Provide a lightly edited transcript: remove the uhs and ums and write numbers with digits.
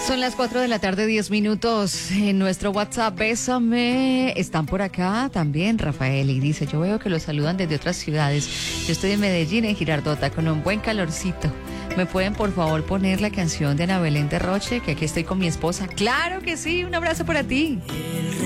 Son las 4 de la tarde, 10 minutos. En nuestro WhatsApp, Bésame, están por acá también Rafael y dice, yo veo que los saludan desde otras ciudades. Yo estoy en Medellín, en Girardota, con un buen calorcito. ¿Me pueden por favor poner la canción de Ana Belén de Roche, que aquí estoy con mi esposa? Claro que sí, un abrazo para ti.